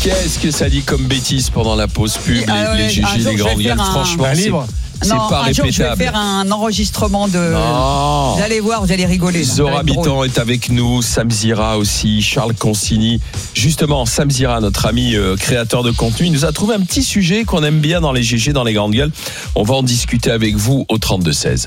Qu'est-ce que ça dit comme bêtise pendant la pause pub, les GG, les grandes gueules. Franchement, c'est pas répétable. Je vais faire un enregistrement Vous allez voir, vous allez rigoler. Zora Habitant est avec nous, Sam Zira aussi, Charles Consigny. Justement, Sam Zira, notre ami créateur de contenu, il nous a trouvé un petit sujet qu'on aime bien dans les GG, dans les grandes gueules. On va en discuter avec vous au 32-16.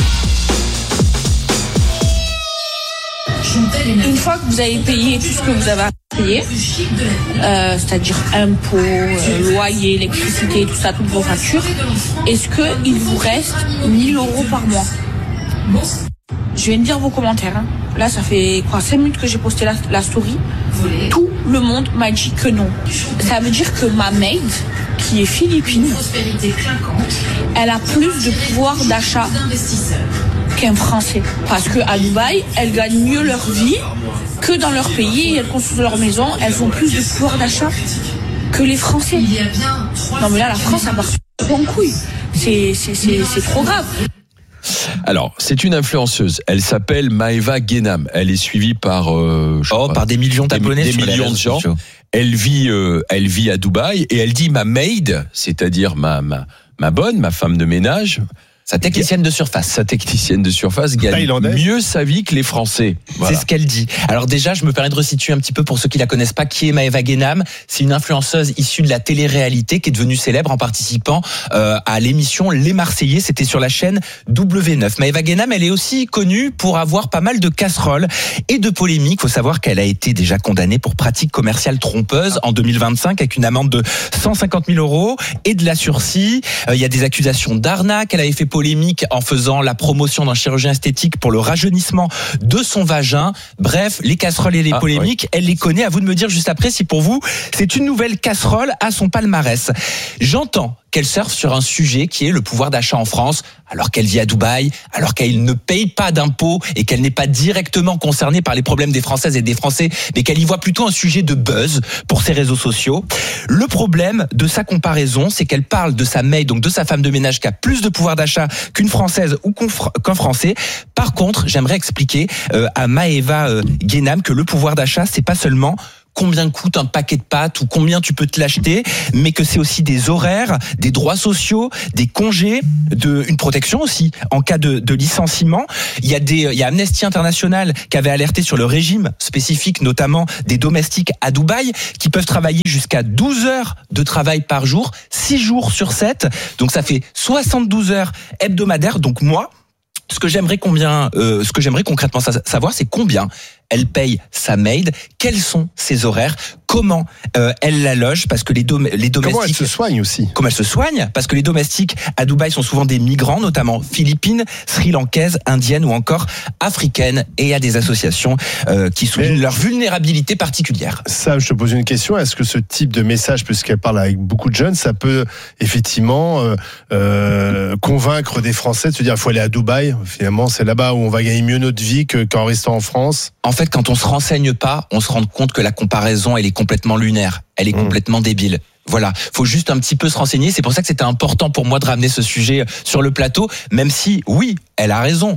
Une fois que vous avez payé tout ce que vous avez à payer, c'est-à-dire impôts, loyer, électricité, tout ça, toutes vos factures, est-ce qu'il vous reste 1 000 € par mois ? Je viens de lire vos commentaires. Hein. Là, ça fait 5 minutes que j'ai posté la story. Tout le monde m'a dit que non. Ça veut dire que ma maid, qui est philippine, elle a plus de pouvoir d'achat qu'un Français. Parce qu'à Dubaï, elles gagnent mieux leur vie que dans leur pays. Elles construisent leur maison, elles ont plus de pouvoir d'achat que les Français. Non mais là, la France, elle part en couille. C'est trop grave. Alors, c'est une influenceuse. Elle s'appelle Maeva Guénam. Elle est suivie par par des millions d'abonnés, des millions de gens. Elle vit à Dubaï et elle dit ma maid, c'est-à-dire ma bonne, ma femme de ménage. Sa technicienne de surface gagne mieux sa vie que les Français. Voilà. C'est ce qu'elle dit. Alors déjà, je me permets de resituer un petit peu pour ceux qui la connaissent pas, qui est Maeva Guénam. C'est une influenceuse issue de la télé-réalité qui est devenue célèbre en participant à l'émission Les Marseillais. C'était sur la chaîne W9. Maeva Guénam, elle est aussi connue pour avoir pas mal de casseroles et de polémiques. Faut savoir qu'elle a été déjà condamnée pour pratique commerciale trompeuse en 2025 avec une amende de 150 000 € et de la sursis. Il y a des accusations d'arnaque. Elle avait fait polémique en faisant la promotion d'un chirurgien esthétique pour le rajeunissement de son vagin. Bref, les casseroles et les polémiques, elle les connaît. À vous de me dire juste après si pour vous, c'est une nouvelle casserole à son palmarès. J'entends qu'elle surfe sur un sujet qui est le pouvoir d'achat en France, alors qu'elle vit à Dubaï, alors qu'elle ne paye pas d'impôts et qu'elle n'est pas directement concernée par les problèmes des Françaises et des Français, mais qu'elle y voit plutôt un sujet de buzz pour ses réseaux sociaux. Le problème de sa comparaison, c'est qu'elle parle de sa maid, donc de sa femme de ménage qui a plus de pouvoir d'achat qu'une Française ou qu'un Français. Par contre, j'aimerais expliquer à Maeva Guénam que le pouvoir d'achat, c'est pas seulement combien coûte un paquet de pâtes ou combien tu peux te l'acheter, mais que c'est aussi des horaires, des droits sociaux, des congés, une protection aussi en cas de licenciement. Il y a Amnesty International qui avait alerté sur le régime spécifique, notamment des domestiques à Dubaï, qui peuvent travailler jusqu'à 12 heures de travail par jour, 6 jours sur 7. Donc ça fait 72 heures hebdomadaires. Donc moi, ce que j'aimerais concrètement savoir, c'est combien elle paye sa maid, quels sont ses horaires, comment elle la loge, parce que les domestiques... Comment elle se soigne aussi. Comment elle se soigne, parce que les domestiques à Dubaï sont souvent des migrants, notamment philippines, sri-lankaises, indiennes ou encore africaines, et il y a des associations qui soulignent leur vulnérabilité particulière. Ça, je te pose une question, est-ce que ce type de message, puisqu'elle parle avec beaucoup de jeunes, ça peut effectivement convaincre des Français de se dire il faut aller à Dubaï, finalement c'est là-bas où on va gagner mieux notre vie qu'en restant en France? En fait, quand on se renseigne pas, on se rend compte que la comparaison, elle est complètement lunaire, elle est complètement débile. Voilà, faut juste un petit peu se renseigner. C'est pour ça que c'était important pour moi de ramener ce sujet sur le plateau, même si, oui, elle a raison.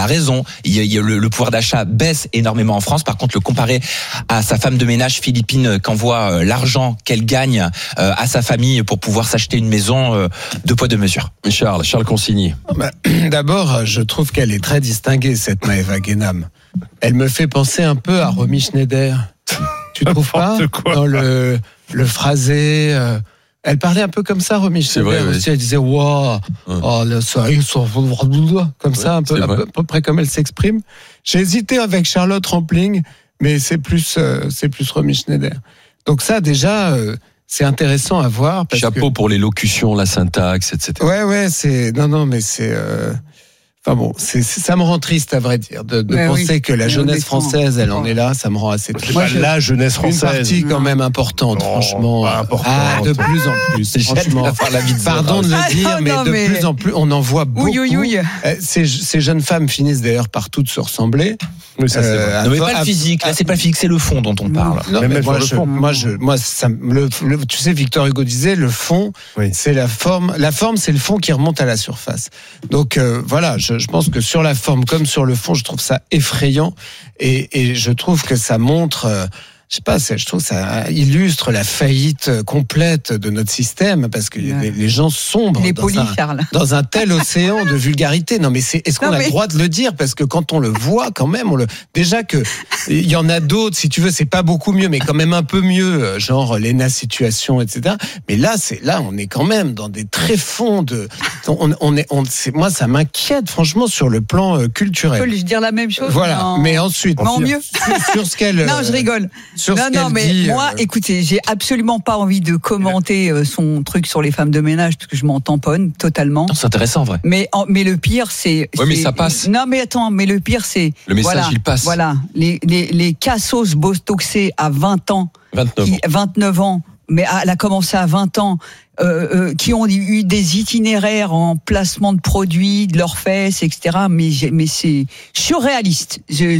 Le pouvoir d'achat baisse énormément en France. Par contre, le comparer à sa femme de ménage philippine qui envoie l'argent qu'elle gagne à sa famille pour pouvoir s'acheter une maison, deux poids deux mesures. Charles Consigny. D'abord, je trouve qu'elle est très distinguée, cette Maeva Guénam. Elle me fait penser un peu à Romy Schneider. Tu trouves pas? Dans le phrasé. Elle parlait un peu comme ça, Romy Schneider aussi. Elle disait waouh, comme ça, un peu, à peu près comme elle s'exprime. J'ai hésité avec Charlotte Rampling, mais c'est plus Romy Schneider. Donc ça, déjà, c'est intéressant à voir. Chapeau pour l'élocution, la syntaxe, etc. Ouais, mais c'est. Enfin bon, ça me rend triste à vrai dire de penser que la jeunesse française, elle en est là, ça me rend assez triste. La jeunesse française. Une partie quand même importante, franchement. De plus en plus. Franchement, pardon de le dire, mais de plus en plus, on en voit beaucoup. Ces jeunes femmes finissent d'ailleurs par toutes se ressembler. Mais ça, c'est mais pas le physique. Là, c'est pas le physique, c'est le fond dont on parle. Non, mais tu sais, Victor Hugo disait, le fond, c'est la forme. La forme, c'est le fond qui remonte à la surface. Donc voilà, je pense que sur la forme comme sur le fond, je trouve ça effrayant et je trouve que ça montre, je sais pas, je trouve que ça illustre la faillite complète de notre système, parce que les gens sombrent dans un tel océan de vulgarité. Non, mais est-ce qu'on a le droit de le dire? Parce que quand on le voit, quand même, déjà que il y en a d'autres, si tu veux, c'est pas beaucoup mieux, mais quand même un peu mieux, genre l'ENA Situation, etc. Mais là, on est quand même dans des tréfonds de, moi, ça m'inquiète, franchement, sur le plan culturel. Je peux lui dire la même chose? Voilà. Non. Mais ensuite, mieux. Sur ce qu'elle. Non, je rigole. Non, mais dit, moi, écoutez, j'ai absolument pas envie de commenter son truc sur les femmes de ménage, parce que je m'en tamponne totalement. Non, c'est intéressant, en vrai. Mais le pire, c'est. Oui, mais ça passe. Non, mais attends, mais le pire, c'est. Le message, il passe. Voilà. Les cassos botoxés à 20 ans. 29 ans. Mais elle a commencé à 20 ans, qui ont eu des itinéraires en placement de produits, de leurs fesses, etc. Mais c'est surréaliste.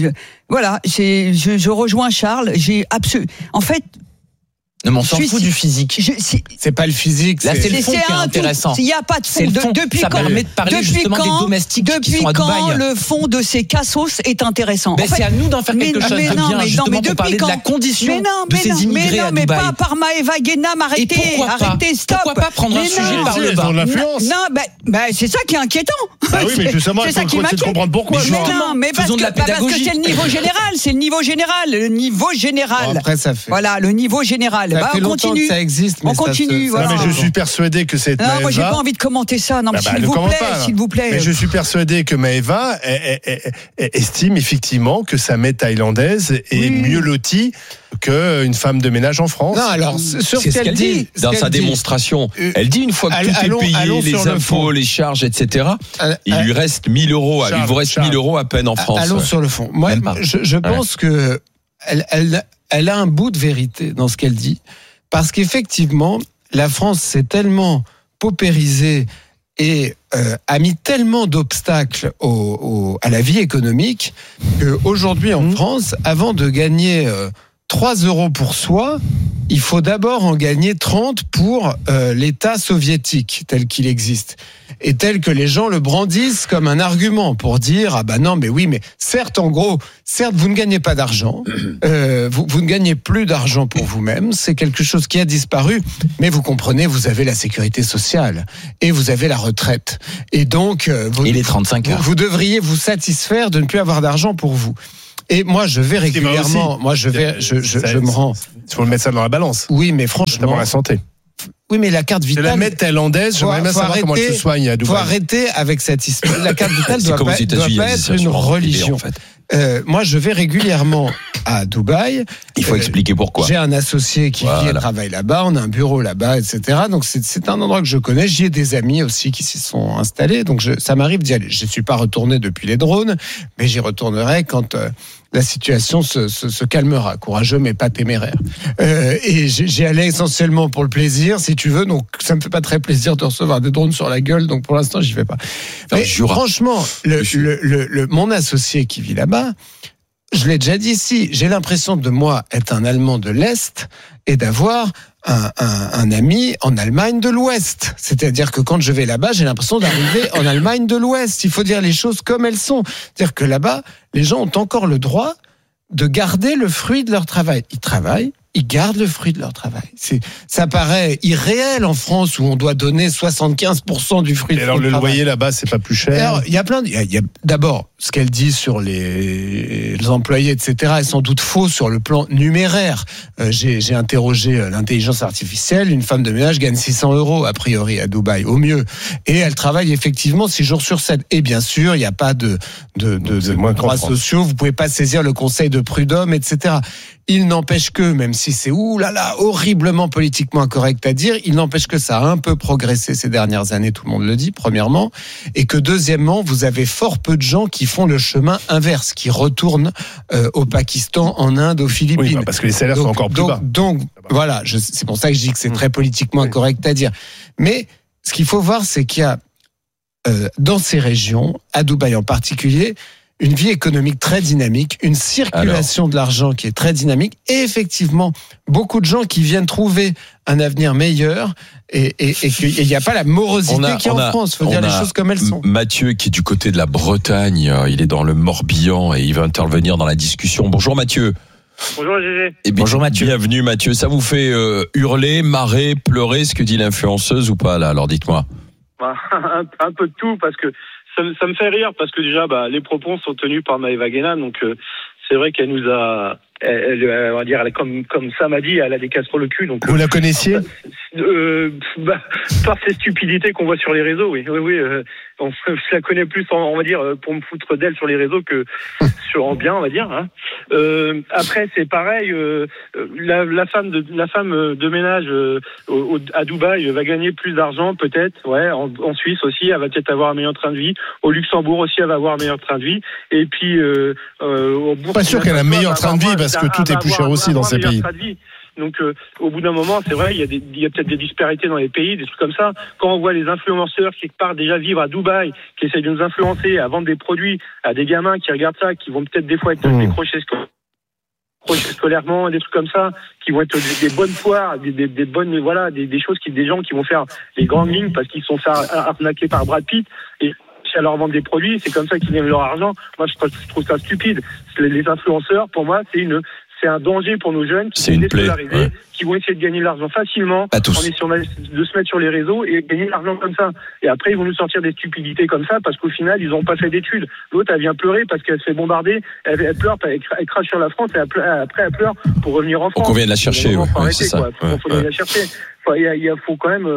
Je rejoins Charles. En fait. Non, mais on s'en fout du physique. C'est pas le physique. Là, c'est le fond qui est intéressant. Il n'y a pas de fond. Depuis ça permet de parler justement des domestiques qui sont à Dubaï. Depuis quand le fond de ces cassos est intéressant? C'est à nous d'en faire quelque chose de bien, justement, pour parler de la condition de ces immigrés à Dubaï. Mais pas par Maëva Guénam, arrêtez, stop. Pourquoi pas prendre un sujet par le bas? Non, c'est ça qui est inquiétant. Oui, mais justement, il faut essayer de comprendre pourquoi. Mais faisons de la pédagogie. Parce que c'est le niveau général. Le niveau général. Après, ça fait. Voilà, le niveau général. On continue. Ça existe, mais on continue. Voilà. Non, mais je suis persuadé que cette Maëva. Moi, j'ai pas envie de commenter ça. Non, mais s'il vous plaît. Mais je suis persuadé que Maëva estime effectivement que sa mère thaïlandaise est mieux lotie qu'une femme de ménage en France. Non, alors sur c'est ce qu'elle dit dans sa démonstration. Elle dit une fois que tout est payé, les impôts, les charges, etc. Il lui reste 1 000 euros. Il vous reste 1 000 euros à peine en France. Allons sur le fond. Moi, je pense que elle a un bout de vérité dans ce qu'elle dit, parce qu'effectivement, la France s'est tellement paupérisée et a mis tellement d'obstacles à la vie économique qu'aujourd'hui en France, avant de gagner 3 euros pour soi, il faut d'abord en gagner 30 pour l'État soviétique tel qu'il existe. Et tel que les gens le brandissent comme un argument pour dire non, mais oui, mais certes, vous ne gagnez pas d'argent, vous ne gagnez plus d'argent pour vous-même, c'est quelque chose qui a disparu, mais vous comprenez, vous avez la sécurité sociale et vous avez la retraite. Et donc, et les 35 heures. Vous devriez vous satisfaire de ne plus avoir d'argent pour vous. Et moi, je vais régulièrement. Je me rends. Il faut le mettre ça dans la balance. Oui, mais franchement. Notamment la santé. Oui, mais la carte vitale. De la mettre thaïlandaise, j'aimerais bien savoir comment elle se soigne à Dubaï. Faut arrêter avec cette histoire. La carte vitale doit pas être une religion. En fait. Moi, je vais régulièrement à Dubaï. Il faut expliquer pourquoi. J'ai un associé qui vit et travaille là-bas. On a un bureau là-bas, etc. Donc, c'est un endroit que je connais. J'y ai des amis aussi qui s'y sont installés. Donc, ça m'arrive d'y aller. Je ne suis pas retourné depuis les drones, mais j'y retournerai quand la situation se calmera. Courageux, mais pas téméraire. Et j'y allais essentiellement pour le plaisir, si tu veux. Donc, ça me fait pas très plaisir de recevoir des drones sur la gueule. Donc, pour l'instant, j'y vais pas. Mais franchement, mon associé qui vit là-bas, je l'ai déjà dit ici, j'ai l'impression de moi être un Allemand de l'Est et d'avoir un ami en Allemagne de l'Ouest. C'est-à-dire que quand je vais là-bas, j'ai l'impression d'arriver en Allemagne de l'Ouest. Il faut dire les choses comme elles sont. C'est-à-dire que là-bas, les gens ont encore le droit de garder le fruit de leur travail. Ils travaillent, ils gardent le fruit de leur travail. Ça paraît irréel en France où on doit donner 75% du fruit de leur travail. Alors le loyer là-bas, c'est pas plus cher. Alors, il y a d'abord ce qu'elle dit sur les employés, etc. est sans doute faux sur le plan numéraire. J'ai interrogé l'intelligence artificielle. Une femme de ménage gagne 600 euros a priori à Dubaï, au mieux. Et elle travaille effectivement 6 jours sur 7. Et bien sûr, il n'y a pas de droits sociaux. Vous pouvez pas saisir le conseil de prud'homme, etc. Il n'empêche que, même si c'est horriblement politiquement incorrect à dire, il n'empêche que ça a un peu progressé ces dernières années, tout le monde le dit, premièrement, et que deuxièmement, vous avez fort peu de gens qui font le chemin inverse, qui retournent au Pakistan, en Inde, aux Philippines. Oui, parce que les salaires sont encore plus bas. Donc voilà, c'est pour ça que je dis que c'est très politiquement incorrect à dire. Mais ce qu'il faut voir, c'est qu'il y a dans ces régions, à Dubaï en particulier, une vie économique très dynamique, une circulation de l'argent qui est très dynamique, et effectivement, beaucoup de gens qui viennent trouver un avenir meilleur, et qu'il n'y a pas la morosité qu'il y a en France. Il faut dire les choses comme elles sont. Mathieu, qui est du côté de la Bretagne, il est dans le Morbihan et il va intervenir dans la discussion. Bonjour Mathieu. Bonjour GG. Et bonjour Mathieu. Bienvenue Mathieu. Ça vous fait hurler, marrer, pleurer ce que dit l'influenceuse ou pas là? Alors dites-moi. Un peu de tout parce que ça me fait rire parce que déjà les propos sont tenus par Maëva Guénam, donc c'est vrai qu'elle nous a, on va dire, comme ça m'a dit, elle a des casseroles au cul. Donc vous la connaissiez? Par ces stupidités qu'on voit sur les réseaux, oui. Je la connais plus, on va dire, pour me foutre d'elle sur les réseaux que en bien, on va dire. Hein. Après, c'est pareil. La femme de ménage à Dubaï va gagner plus d'argent, peut-être. Ouais, en Suisse aussi, elle va peut-être avoir un meilleur train de vie. Au Luxembourg aussi, elle va avoir un meilleur train de vie. Et puis, pas sûr qu'elle a un meilleur train de vie parce que tout est plus cher aussi dans ces pays. Donc, au bout d'un moment, c'est vrai, il y a peut-être des disparités dans les pays, des trucs comme ça. Quand on voit les influenceurs qui partent déjà vivre à Dubaï, qui essayent de nous influencer à vendre des produits à des gamins qui regardent ça, qui vont peut-être des fois être décrochés scolairement, des trucs comme ça, qui vont être des bonnes foires, des bonnes, voilà, des choses des gens qui vont faire les grandes lignes parce qu'ils sont fait arnaquer par Brad Pitt et à leur vendre des produits, c'est comme ça qu'ils gagnent leur argent. Moi, je trouve ça stupide. Les influenceurs, pour moi, c'est un danger pour nos jeunes qui vont déscolariser, qui vont essayer de gagner de l'argent facilement de se mettre sur les réseaux et gagner de l'argent comme ça. Et après, ils vont nous sortir des stupidités comme ça parce qu'au final, ils n'ont pas fait d'études. L'autre, elle vient pleurer parce qu'elle se fait bombarder, elle pleure, elle crache sur la France et après, elle pleure pour revenir en France. Donc on vient de la chercher, c'est ça. Faut la chercher. Il faut quand même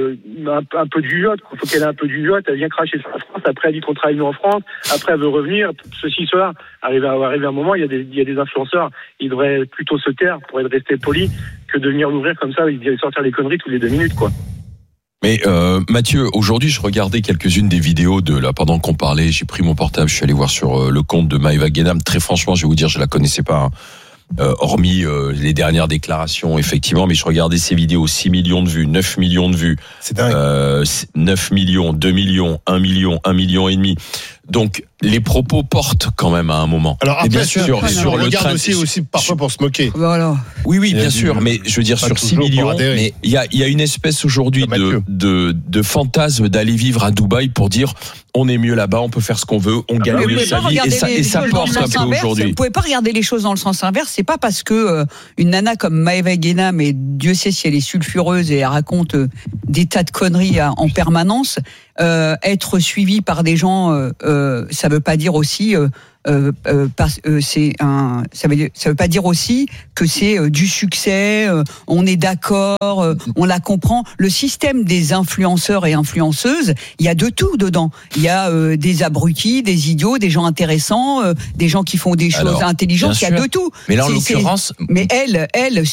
un peu de jugeote. Il faut qu'elle ait un peu de jugeote. Elle vient cracher sur la France. Après, elle dit qu'on travaille nous en France. Après, elle veut revenir. Ceci, cela. Arriver un moment, il y a des influenceurs. Ils devraient plutôt se taire pour être restés polis que de venir l'ouvrir comme ça et sortir des conneries toutes les 2 minutes, quoi. Mais Mathieu, aujourd'hui, je regardais quelques-unes des vidéos pendant qu'on parlait. J'ai pris mon portable, je suis allé voir sur le compte de Maëva Guénam. Très franchement, je vais vous dire, je la connaissais pas. Hein. Hormis les dernières déclarations, effectivement, mais je regardais ces vidéos, 6 millions de vues, 9 millions de vues. C'est dingue. 9 millions, 2 millions, 1 million, 1 million et demi. Donc, les propos portent quand même à un moment. Alors, après, bien sûr, sur on le regarde train, aussi parfois pour se moquer. Voilà. Oui, bien sûr, mais je veux dire, sur 6 millions, mais il y a une espèce aujourd'hui de fantasme d'aller vivre à Dubaï pour dire, on est mieux là-bas, on peut faire ce qu'on veut, on gagne mieux sa vie, et ça porte un peu aujourd'hui. Vous pouvez pas regarder les choses dans le sens inverse. C'est pas parce que une nana comme Maëva Guénam, et Dieu sait si elle est sulfureuse et elle raconte des tas de conneries en permanence, être suivie par des gens, ça veut pas dire aussi ça veut pas dire aussi que c'est du succès, on est d'accord, on la comprend. Le système des influenceurs et influenceuses, il y a de tout dedans. Il y a des abrutis, des idiots, des gens intéressants, des gens qui font des choses intelligentes, il y a de tout. Mais là, en l'occurrence... Mais elle,